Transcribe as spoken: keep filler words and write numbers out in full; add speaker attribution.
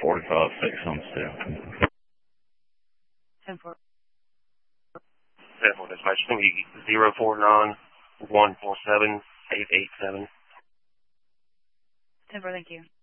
Speaker 1: forty-five, six on two.
Speaker 2: ten four.
Speaker 3: ten four, dispatch. It's going to be zero four nine one four seven eight eight seven.
Speaker 2: ten four, thank you.